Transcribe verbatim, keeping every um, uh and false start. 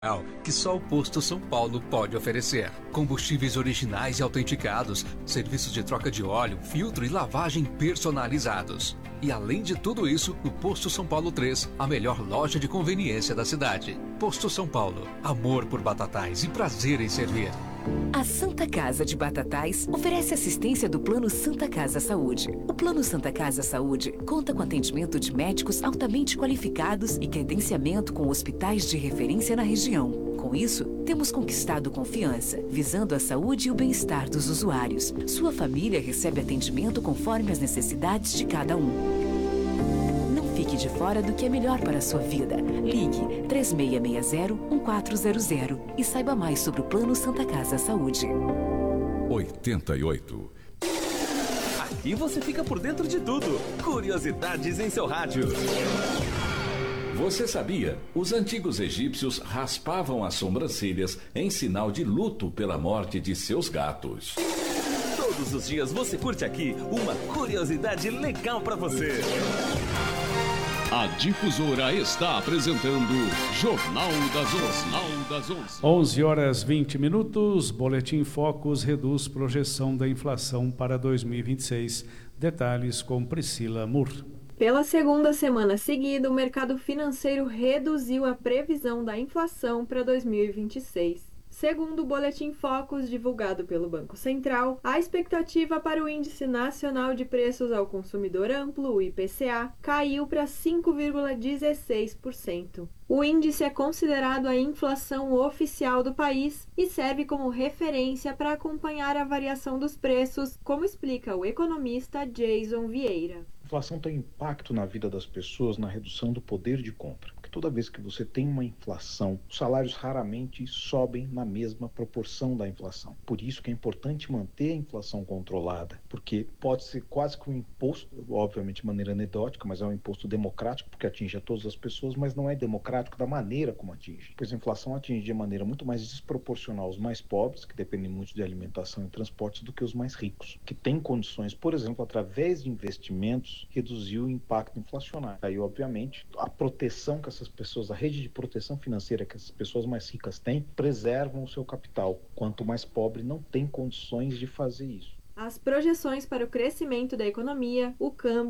Que só o Posto São Paulo pode oferecer. Combustíveis originais e autenticados, serviços de troca de óleo, filtro e lavagem personalizados. E além de tudo isso, o Posto São Paulo três, a melhor loja de conveniência da cidade. Posto São Paulo, amor por Batatais e prazer em servir. A Santa Casa de Batatais oferece assistência do Plano Santa Casa Saúde. O Plano Santa Casa Saúde conta com atendimento de médicos altamente qualificados e credenciamento com hospitais de referência na região. Com isso, temos conquistado confiança, visando a saúde e o bem-estar dos usuários. Sua família recebe atendimento conforme as necessidades de cada um. Fique de fora do que é melhor para a sua vida. Ligue três seis seis zero, um quatro zero zero e saiba mais sobre o Plano Santa Casa Saúde. oitenta e oito. Aqui você fica por dentro de tudo. Curiosidades em seu rádio. Você sabia? Os antigos egípcios raspavam as sobrancelhas em sinal de luto pela morte de seus gatos. Todos os dias você curte aqui uma curiosidade legal para você. A Difusora está apresentando Jornal das Onze. das onze. onze horas vinte minutos. Boletim Focus reduz projeção da inflação para dois mil e vinte e seis. Detalhes com Priscila Mur. Pela segunda semana seguida, o mercado financeiro reduziu a previsão da inflação para dois mil e vinte e seis. Segundo o Boletim Focus divulgado pelo Banco Central, a expectativa para o Índice Nacional de Preços ao Consumidor Amplo, o I P C A, caiu para cinco vírgula dezesseis por cento. O índice é considerado a inflação oficial do país e serve como referência para acompanhar a variação dos preços, como explica o economista Jason Vieira. A inflação tem impacto na vida das pessoas na redução do poder de compra. Porque toda vez que você tem uma inflação, os salários raramente sobem na mesma proporção da inflação. Por isso que é importante manter a inflação controlada, porque pode ser quase que um imposto, obviamente de maneira anedótica, mas é um imposto democrático, porque atinge a todas as pessoas, mas não é democrático da maneira como atinge. Pois a inflação atinge de maneira muito mais desproporcional os mais pobres, que dependem muito de alimentação e transportes, do que os mais ricos, que têm condições, por exemplo, através de investimentos, reduzir o impacto inflacionário. Aí, obviamente, a proteção que essas pessoas, a rede de proteção financeira que essas pessoas mais ricas têm, preservam o seu capital, quanto o mais pobre não tem condições de fazer isso. As projeções para o crescimento da economia, o câmbio